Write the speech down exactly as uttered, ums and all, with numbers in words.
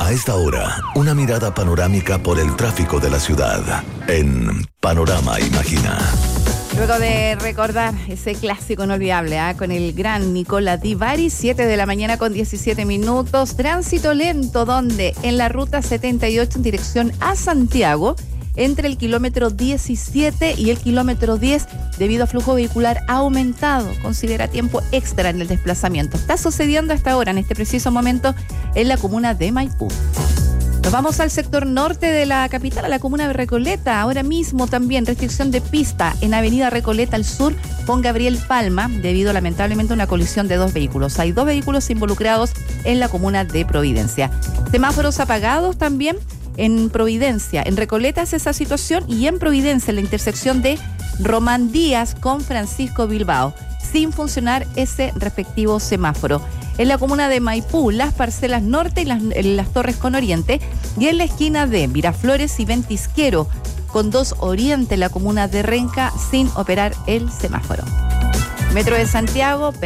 A esta hora, una mirada panorámica por el tráfico de la ciudad en Panorama Imagina. Luego de recordar ese clásico inolvidable ¿eh? con el gran Nicola Di Bari, siete de la mañana con diecisiete minutos, tránsito lento donde en la ruta setenta y ocho en dirección a Santiago, entre el kilómetro diecisiete y el kilómetro diez, debido a flujo vehicular aumentado. Considera tiempo extra en el desplazamiento. Está sucediendo hasta ahora, en este preciso momento, en la comuna de Maipú. Nos vamos al sector norte de la capital, a la comuna de Recoleta. Ahora mismo también restricción de pista en Avenida Recoleta al sur con Gabriel Palma, debido lamentablemente a una colisión de dos vehículos. Hay dos vehículos involucrados en la comuna de Providencia. Semáforos apagados también en Providencia. En Recoleta es esa situación, y en Providencia, en la intersección de Román Díaz con Francisco Bilbao, sin funcionar ese respectivo semáforo. En la comuna de Maipú, las parcelas norte y las, las torres con oriente, y en la esquina de Miraflores y Ventisquero con dos oriente, en la comuna de Renca, sin operar el semáforo. Metro de Santiago.